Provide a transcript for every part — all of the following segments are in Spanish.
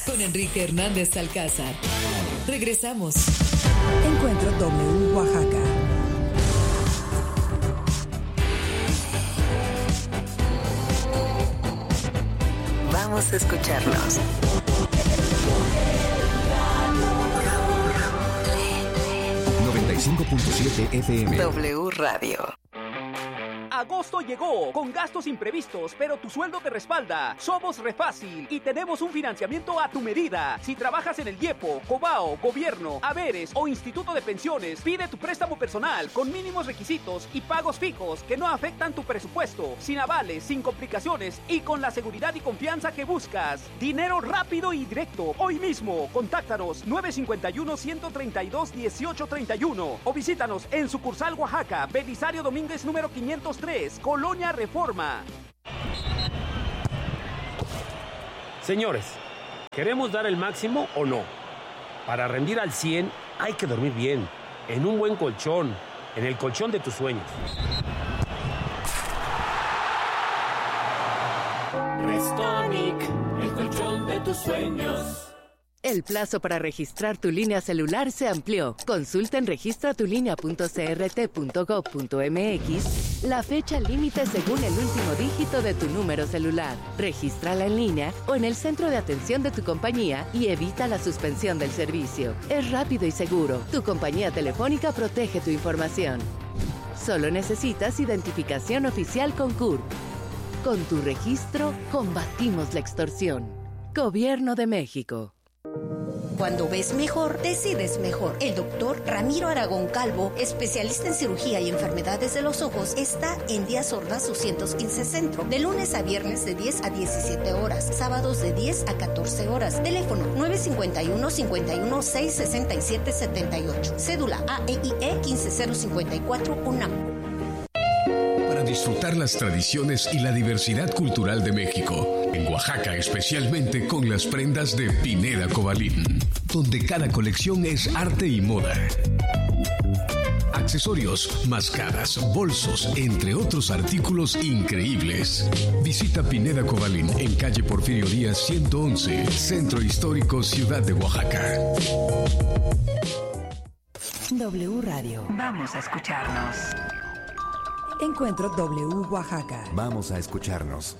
con Enrique Hernández Alcázar. Regresamos. Encuentro W Oaxaca. Vamos a escucharnos. 95.7 FM. W Radio. Agosto llegó con gastos imprevistos, pero tu sueldo te respalda. Somos Refácil y tenemos un financiamiento a tu medida. Si trabajas en el IEPO, Cobao, Gobierno, Haberes o Instituto de Pensiones, pide tu préstamo personal con mínimos requisitos y pagos fijos que no afectan tu presupuesto, sin avales, sin complicaciones y con la seguridad y confianza que buscas. Dinero rápido y directo. Hoy mismo, contáctanos 951-132-1831 o visítanos en sucursal Oaxaca, Belisario Domínguez número 503, Colonia Reforma. Señores, ¿queremos dar el máximo o no? Para rendir al 100 hay que dormir bien, en un buen colchón, en el colchón de tus sueños. Restonic, el colchón de tus sueños. El plazo para registrar tu línea celular se amplió. Consulta en registratulínea.crt.gov.mx la fecha límite según el último dígito de tu número celular. Regístrala en línea o en el centro de atención de tu compañía y evita la suspensión del servicio. Es rápido y seguro. Tu compañía telefónica protege tu información. Solo necesitas identificación oficial con CURP. Con tu registro, combatimos la extorsión. Gobierno de México. Cuando ves mejor, decides mejor. El doctor Ramiro Aragón Calvo, especialista en cirugía y enfermedades de los ojos, está en Díaz Ordaz 215 Centro, de lunes a viernes de 10 a 17 horas, sábados de 10 a 14 horas. Teléfono 951-51-667-78. Cédula AEIE 15054 UNAM. Para disfrutar las tradiciones y la diversidad cultural de México, en Oaxaca especialmente con las prendas de Pineda Cobalín, donde cada colección es arte y moda. Accesorios, máscaras, bolsos, entre otros artículos increíbles. Visita Pineda Cobalín en calle Porfirio Díaz 111, Centro Histórico, Ciudad de Oaxaca. W Radio. Vamos a escucharnos. Encuentro W Oaxaca. Vamos a escucharnos.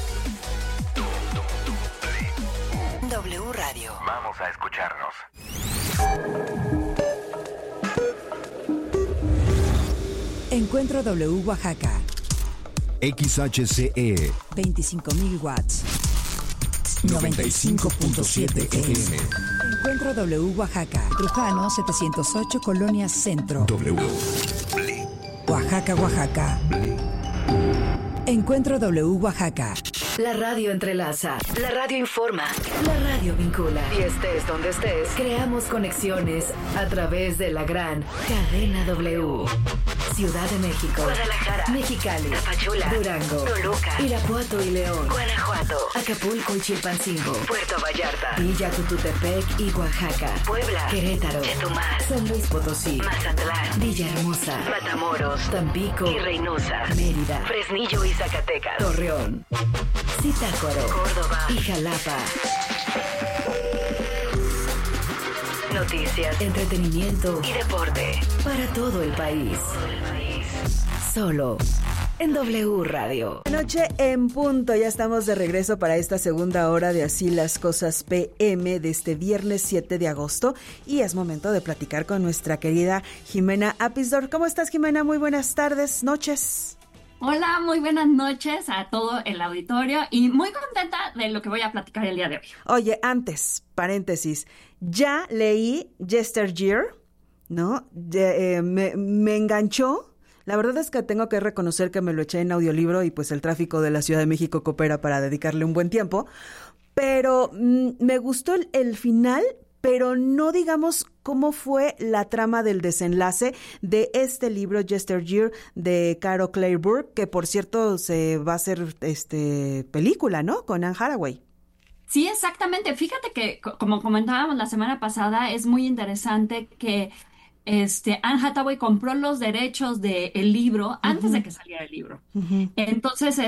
W Radio. Vamos a escucharnos. Encuentro W Oaxaca. XHCE 25,000 watts. 95.7 FM. Encuentro W Oaxaca. Trujano 708, Colonia Centro. W. Oaxaca, Oaxaca. Encuentro W Oaxaca. La radio entrelaza, la radio informa, la radio vincula. Y estés donde estés, creamos conexiones a través de la gran cadena W. Ciudad de México, Guadalajara, Mexicali, Tapachula, Durango, Toluca, Irapuato y León, Guanajuato, Acapulco y Chilpancingo, Puerto Vallarta, Villa Tututepec y Oaxaca, Puebla, Querétaro, Chetumal, San Luis Potosí, Mazatlán, Villahermosa, Matamoros, Tampico y Reynosa, Mérida, Fresnillo y Zacatecas, Torreón, Zitácuaro, Córdoba y Jalapa. Noticias, entretenimiento y deporte para todo el país. Solo en W Radio. Noche en punto, ya estamos de regreso para esta segunda hora de Así las Cosas PM de este viernes 7 de agosto y es momento de platicar con nuestra querida Jimena Apisdorf. ¿Cómo estás, Jimena? Muy buenas tardes, noches. Hola, muy buenas noches a todo el auditorio y muy contenta de lo que voy a platicar el día de hoy. Oye, antes, paréntesis, ya leí Yesteryear, ¿no? Me enganchó. La verdad es que tengo que reconocer que me lo eché en audiolibro y pues el tráfico de la Ciudad de México coopera para dedicarle un buen tiempo, pero me gustó el final, pero no digamos cómo fue la trama del desenlace de este libro Yesteryear de Caro Claiborne, que por cierto se va a hacer película, ¿no? Con Anne Hathaway. Sí, exactamente. Fíjate que, como comentábamos la semana pasada, es muy interesante que Anne Hathaway compró los derechos del libro antes de que saliera el libro. Entonces,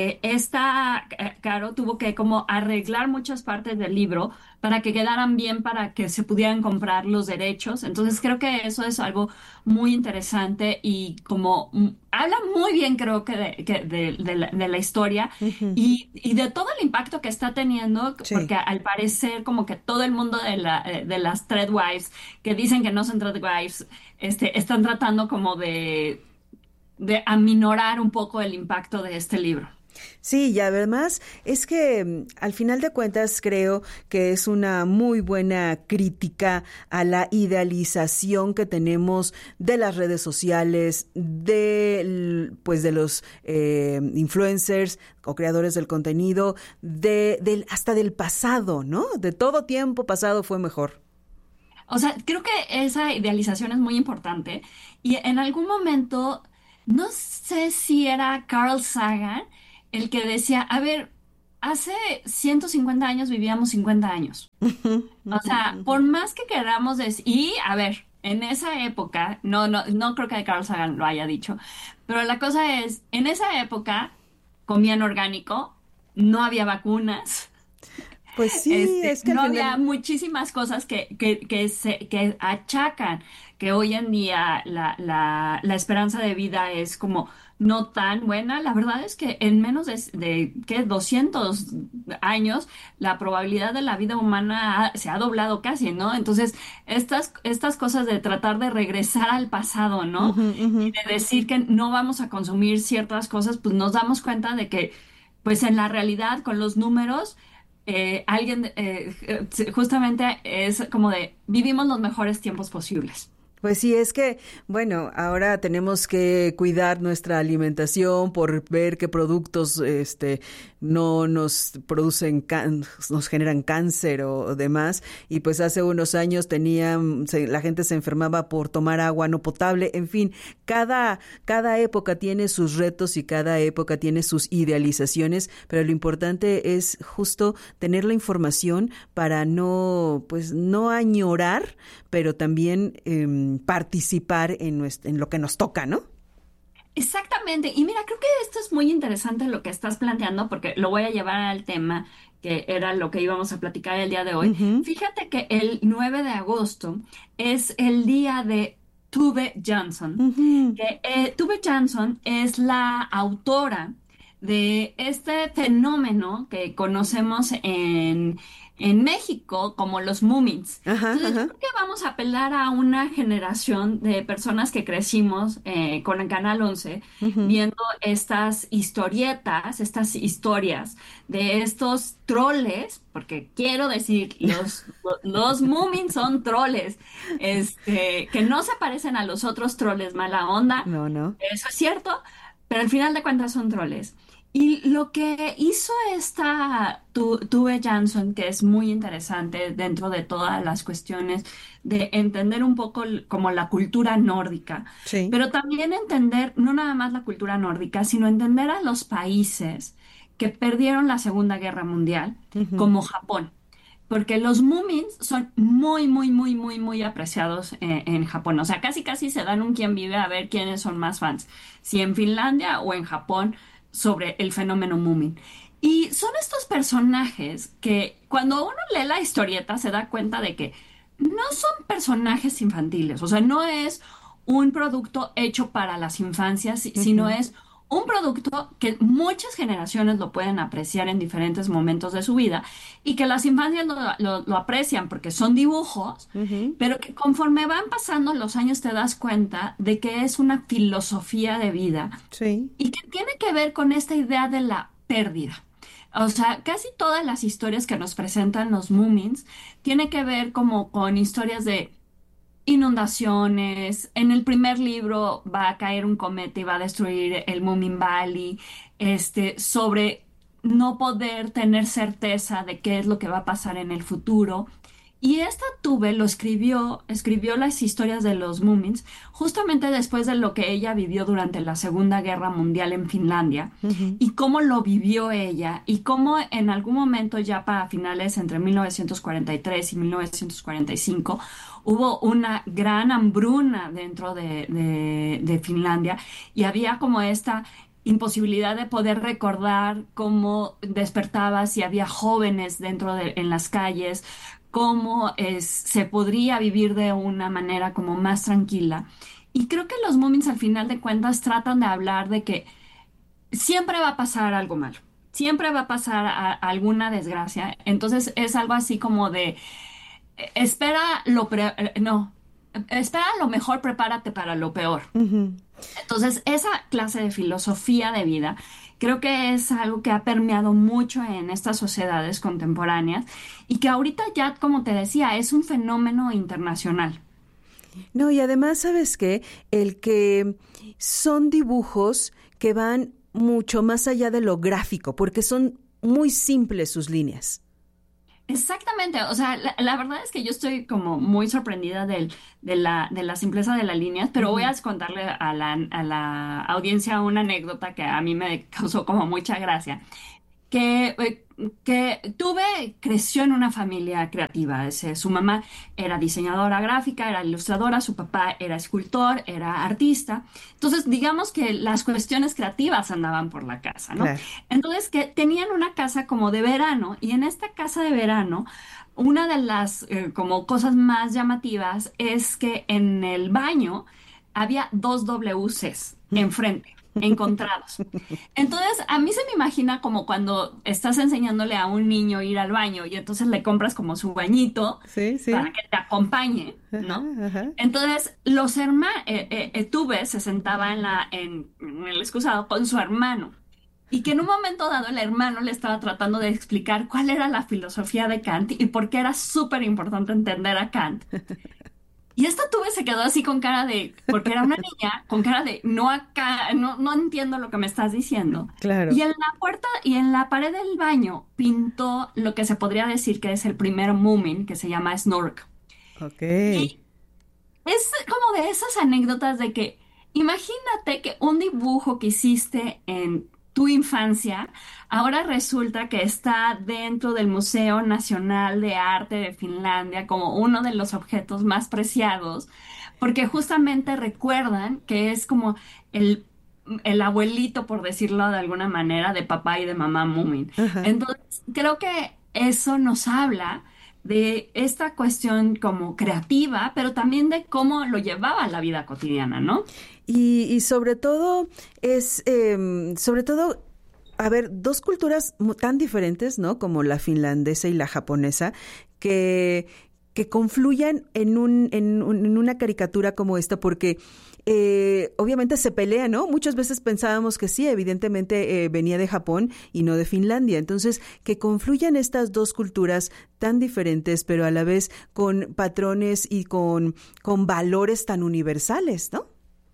Caro tuvo que como arreglar muchas partes del libro para que quedaran bien, para que se pudieran comprar los derechos. Entonces, creo que eso es algo muy interesante y como habla muy bien, creo que de la historia y de todo el impacto que está teniendo, porque al parecer como que todo el mundo de las Threadwives, que dicen que no son Threadwives, están tratando como de aminorar un poco el impacto de este libro. Sí, y además es que al final de cuentas creo que es una muy buena crítica a la idealización que tenemos de las redes sociales, de los influencers o creadores del contenido, hasta del pasado, ¿no? De todo tiempo pasado fue mejor. O sea, creo que esa idealización es muy importante y en algún momento, no sé si era Carl Sagan el que decía, a ver, hace 150 años vivíamos 50 años. O sea, por más que queramos decir, y a ver, en esa época, no creo que Carl Sagan lo haya dicho, pero la cosa es, en esa época comían orgánico, no había vacunas. Pues sí, es que no había muchísimas cosas que achacan que hoy en día la esperanza de vida es como no tan buena. La verdad es que en menos de 200 años la probabilidad de la vida humana se ha doblado casi, ¿no? Entonces, estas cosas de tratar de regresar al pasado, ¿no? Y de decir que no vamos a consumir ciertas cosas, pues nos damos cuenta de que, pues en la realidad, con los números, justamente es como de vivimos los mejores tiempos posibles. Pues sí, es que, bueno, ahora tenemos que cuidar nuestra alimentación por ver qué productos no nos producen, nos generan cáncer o demás. Y pues hace unos años la gente se enfermaba por tomar agua no potable. En fin, cada época tiene sus retos y cada época tiene sus idealizaciones, pero lo importante es justo tener la información para no añorar, pero también participar en lo que nos toca, ¿no? Exactamente. Y mira, creo que esto es muy interesante lo que estás planteando, porque lo voy a llevar al tema que era lo que íbamos a platicar el día de hoy. Fíjate que el 9 de agosto es el día de Tove Jansson. Tove Jansson es la autora de este fenómeno que conocemos en México como los Moomins. Entonces, yo creo que vamos a apelar a una generación de personas que crecimos con el Canal 11 viendo estas historietas, estas historias de estos troles, porque quiero decir, los Moomins son troles, que no se parecen a los otros troles mala onda. No. Eso es cierto, pero al final de cuentas son troles. Y lo que hizo esta Tove Jansson, que es muy interesante dentro de todas las cuestiones de entender un poco como la cultura nórdica, pero también entender no nada más la cultura nórdica, sino entender a los países que perdieron la Segunda Guerra Mundial, como Japón. Porque los Moomins son muy, muy, muy, muy, muy apreciados en Japón. O sea, casi se dan un quién vive a ver quiénes son más fans, si en Finlandia o en Japón, sobre el fenómeno Moomin. Y son estos personajes que cuando uno lee la historieta se da cuenta de que no son personajes infantiles, o sea, no es un producto hecho para las infancias, sino es un producto que muchas generaciones lo pueden apreciar en diferentes momentos de su vida y que las infancias lo aprecian porque son dibujos, pero que conforme van pasando los años te das cuenta de que es una filosofía de vida y que tiene que ver con esta idea de la pérdida. O sea, casi todas las historias que nos presentan los Moomins tienen que ver como con historias de inundaciones. En el primer libro va a caer un cometa y va a destruir el Moomin Valley, sobre no poder tener certeza de qué es lo que va a pasar en el futuro. Y esta Tove escribió las historias de los Moomins justamente después de lo que ella vivió durante la Segunda Guerra Mundial en Finlandia y cómo lo vivió ella y cómo en algún momento ya para finales entre 1943 y 1945 hubo una gran hambruna dentro de Finlandia y había como esta imposibilidad de poder recordar cómo despertaba si había jóvenes en las calles, cómo se podría vivir de una manera como más tranquila. Y creo que los Moomins al final de cuentas tratan de hablar de que siempre va a pasar algo malo, siempre va a pasar alguna desgracia. Entonces es algo así como de espera lo mejor, prepárate para lo peor. Entonces, esa clase de filosofía de vida creo que es algo que ha permeado mucho en estas sociedades contemporáneas y que ahorita ya, como te decía, es un fenómeno internacional. No, y además, ¿sabes qué? El que son dibujos que van mucho más allá de lo gráfico, porque son muy simples sus líneas. Exactamente, o sea, la verdad es que yo estoy como muy sorprendida de la simpleza de las líneas, pero voy a contarle a la audiencia una anécdota que a mí me causó como mucha gracia, que creció en una familia creativa. Su mamá era diseñadora gráfica, era ilustradora, su papá era escultor, era artista. Entonces, digamos que las cuestiones creativas andaban por la casa, ¿no? Claro. Entonces, que tenían una casa como de verano, y en esta casa de verano, una de las como cosas más llamativas es que en el baño había 2 WCs enfrente. Encontrados. Entonces, a mí se me imagina como cuando estás enseñándole a un niño a ir al baño y entonces le compras como su bañito para que te acompañe, ¿no? Entonces, los hermanos, Tove se sentaba en el excusado con su hermano y que en un momento dado el hermano le estaba tratando de explicar cuál era la filosofía de Kant y por qué era súper importante entender a Kant. Y esta Tove se quedó así con cara de, porque era una niña, con cara de, no entiendo lo que me estás diciendo. Claro. Y en la puerta y en la pared del baño pintó lo que se podría decir que es el primer Moomin, que se llama Snork. Ok. Y es como de esas anécdotas de que, imagínate que un dibujo que hiciste en tu infancia, ahora resulta que está dentro del Museo Nacional de Arte de Finlandia como uno de los objetos más preciados, porque justamente recuerdan que es como el abuelito, por decirlo de alguna manera, de papá y de mamá Moomin. Entonces, creo que eso nos habla de esta cuestión como creativa, pero también de cómo lo llevaba a la vida cotidiana, ¿no? Y sobre todo a ver, dos culturas tan diferentes, ¿no? Como la finlandesa y la japonesa, que confluyan en una caricatura como esta, porque obviamente se pelea, ¿no? Muchas veces pensábamos que sí, evidentemente venía de Japón y no de Finlandia. Entonces, que confluyan estas dos culturas tan diferentes, pero a la vez con patrones y con valores tan universales, ¿no?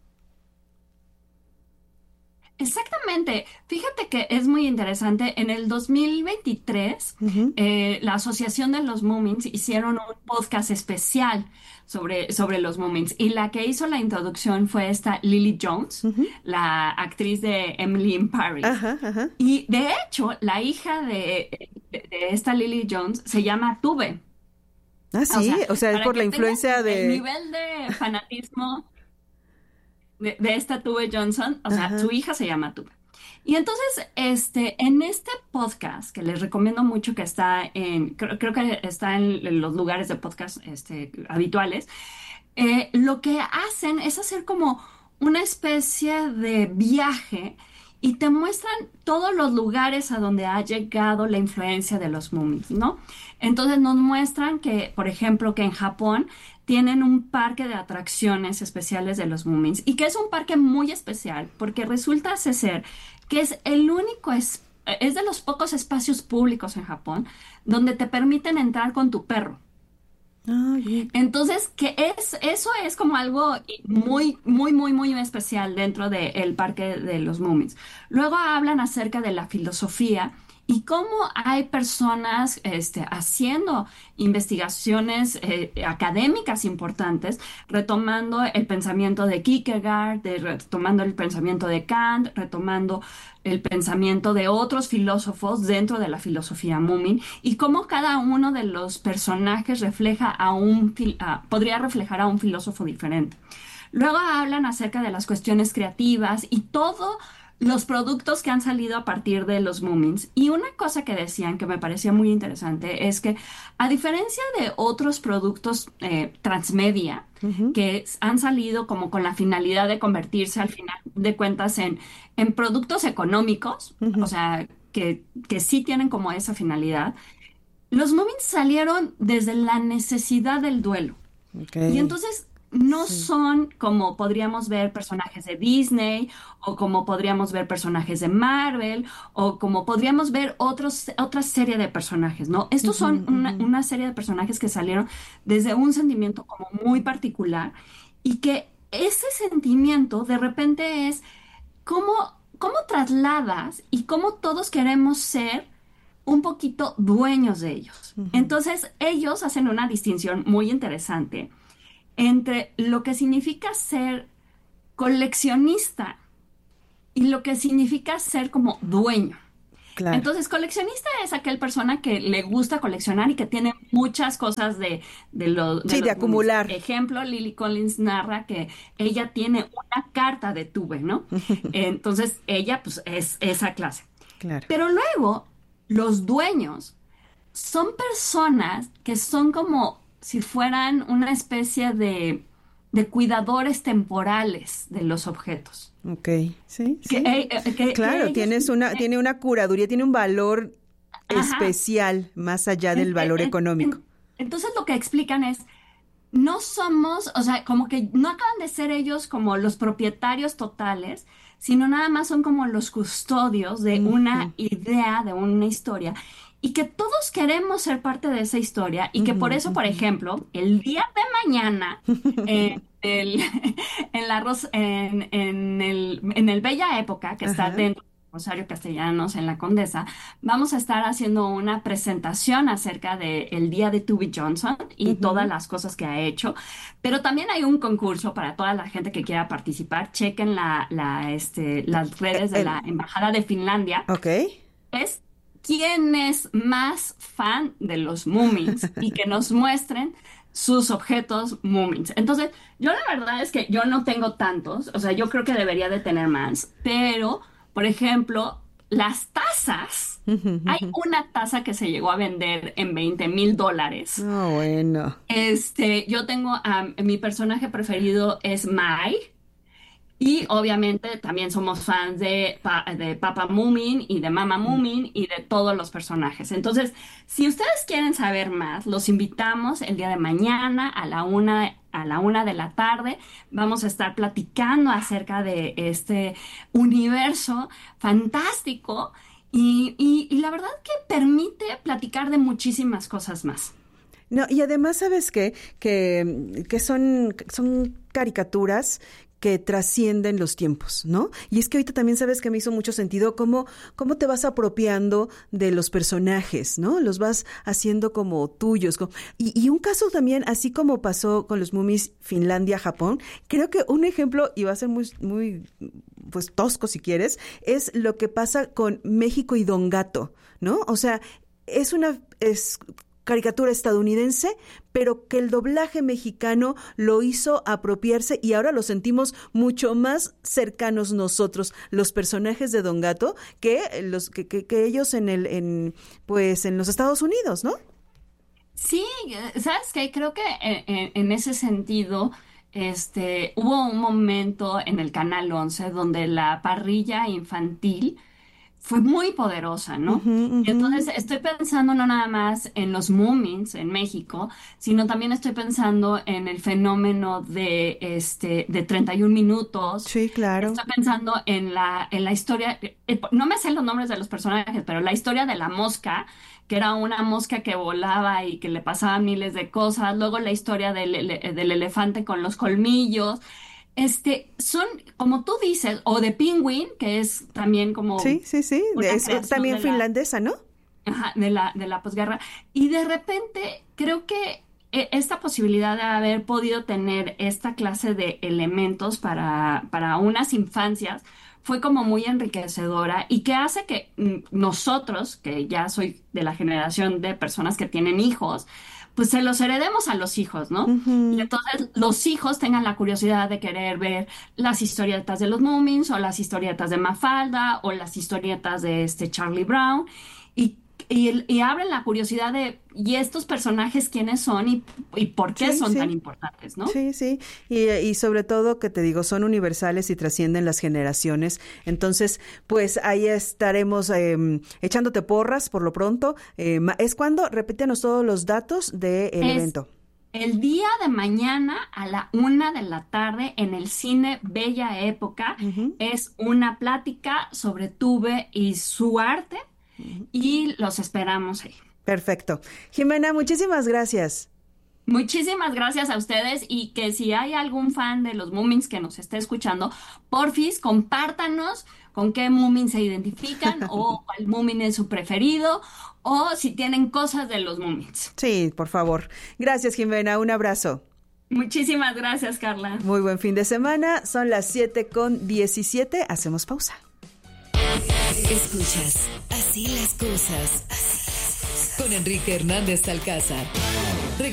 Exactamente. Fíjate que es muy interesante. En el 2023, la Asociación de los Moomins hicieron un podcast especial sobre los Moomins. Y la que hizo la introducción fue esta Lily Jones, la actriz de Emily in Paris. Y de hecho, la hija de esta Lily Jones se llama Tove. Ah, sí, o sea es por la influencia de... El nivel de fanatismo de esta Tove Jansson, o sea, su hija se llama Tove. Y entonces, en este podcast, que les recomiendo mucho, que está creo que está en los lugares de podcast habituales, lo que hacen es hacer como una especie de viaje y te muestran todos los lugares a donde ha llegado la influencia de los Moomins, ¿no? Entonces nos muestran que, por ejemplo, que en Japón tienen un parque de atracciones especiales de los Moomins y que es un parque muy especial porque resulta ser que es el único, es de los pocos espacios públicos en Japón donde te permiten entrar con tu perro. Entonces, eso es como algo muy, muy, muy, muy especial dentro del parque de los Moomins. Luego hablan acerca de la filosofía y cómo hay personas haciendo investigaciones académicas importantes, retomando el pensamiento de Kierkegaard, retomando el pensamiento de Kant, retomando el pensamiento de otros filósofos dentro de la filosofía Moomin, y cómo cada uno de los personajes podría reflejar a un filósofo diferente. Luego hablan acerca de las cuestiones creativas y todos los productos que han salido a partir de los Moomins. Y una cosa que decían que me parecía muy interesante es que, a diferencia de otros productos transmedia, que han salido como con la finalidad de convertirse al final de cuentas en productos económicos, o sea, que sí tienen como esa finalidad, los Moomins salieron desde la necesidad del duelo. Y entonces no son como podríamos ver personajes de Disney, o como podríamos ver personajes de Marvel, o como podríamos ver otra serie de personajes, ¿no? Estos son una serie de personajes que salieron desde un sentimiento como muy particular, y que ese sentimiento de repente es cómo trasladas y cómo todos queremos ser un poquito dueños de ellos. Entonces ellos hacen una distinción muy interesante entre lo que significa ser coleccionista y lo que significa ser como dueño. Claro. Entonces, coleccionista es aquel persona que le gusta coleccionar y que tiene muchas cosas de acumular. Por ejemplo, Lily Collins narra que ella tiene una carta de Tuve, ¿no? Entonces, ella pues es esa clase. Claro. Pero luego, los dueños son personas que son como si fueran una especie de cuidadores temporales de los objetos. Ok, sí. Claro, tiene una curaduría, tiene un valor especial más allá del valor económico. Entonces lo que explican es, no somos, o sea, como que no acaban de ser ellos como los propietarios totales, sino nada más son como los custodios de una idea, de una historia, y que todos queremos ser parte de esa historia, y que por eso, por ejemplo, el día de mañana, en el Bella Época, que está dentro de Rosario Castellanos, en la Condesa, vamos a estar haciendo una presentación acerca del día de Tuve Johnson y todas las cosas que ha hecho, pero también hay un concurso para toda la gente que quiera participar. Chequen las redes de la Embajada de Finlandia. Es quién es más fan de los Moomins y que nos muestren sus objetos Moomins. Entonces, yo la verdad es que yo no tengo tantos, o sea, yo creo que debería de tener más, pero, por ejemplo, las tazas, hay una taza que se llegó a vender en $20,000. Oh, bueno. Yo tengo mi personaje preferido es Mai. Y obviamente también somos fans de Papa Moomin y de Mama Moomin y de todos los personajes. Entonces, si ustedes quieren saber más, los invitamos el día de mañana a la 1 de la tarde. Vamos a estar platicando acerca de este universo fantástico y la verdad que permite platicar de muchísimas cosas más. No, y además, ¿sabes qué? Que son caricaturas que trascienden los tiempos, ¿no? Y es que ahorita también sabes que me hizo mucho sentido cómo te vas apropiando de los personajes, ¿no? Los vas haciendo como tuyos. Y un caso también, así como pasó con los Moomins Finlandia-Japón, creo que un ejemplo, y va a ser muy, muy pues tosco si quieres, es lo que pasa con México y Don Gato, ¿no? O sea, es caricatura estadounidense, pero que el doblaje mexicano lo hizo apropiarse y ahora lo sentimos mucho más cercanos nosotros, los personajes de Don Gato, que ellos en los Estados Unidos, ¿no? Sí, ¿sabes qué? Creo que en ese sentido hubo un momento en el Canal 11 donde la parrilla infantil fue muy poderosa, ¿no? Y entonces estoy pensando no nada más en los Moomins en México, sino también estoy pensando en el fenómeno de 31 minutos. Sí, claro. Estoy pensando en la historia, no me sé los nombres de los personajes, pero la historia de la mosca, que era una mosca que volaba y que le pasaban miles de cosas. Luego la historia del elefante con los colmillos. Son, como tú dices, o de Penguin, que es también como... Sí. Es también finlandesa, ¿no? Ajá, de la posguerra. Y de repente, creo que esta posibilidad de haber podido tener esta clase de elementos para unas infancias fue como muy enriquecedora y que hace que nosotros, que ya soy de la generación de personas que tienen hijos, pues se los heredemos a los hijos, ¿no? Uh-huh. Y entonces los hijos tengan la curiosidad de querer ver las historietas de los Moomins o las historietas de Mafalda o las historietas de Charlie Brown y abren la curiosidad de, ¿y estos personajes quiénes son y por qué son tan importantes, no? Sí. Y sobre todo, que te digo, son universales y trascienden las generaciones. Entonces, pues ahí estaremos echándote porras por lo pronto. ¿Es cuándo? Repítenos todos los datos del evento. El día de mañana a la 1:00 p.m. en el Cine Bella Época. Uh-huh. Es una plática sobre Tove y su arte. Y los esperamos ahí. Perfecto. Jimena, muchísimas gracias. Muchísimas gracias a ustedes y que si hay algún fan de los Moomins que nos esté escuchando, porfis, compártanos con qué Moomin se identifican o cuál Moomin es su preferido o si tienen cosas de los Moomins. Sí, por favor. Gracias, Jimena. Un abrazo. Muchísimas gracias, Carla. Muy buen fin de semana. Son las 7:17. Hacemos pausa. Escuchas Así las cosas con Enrique Hernández Alcázar.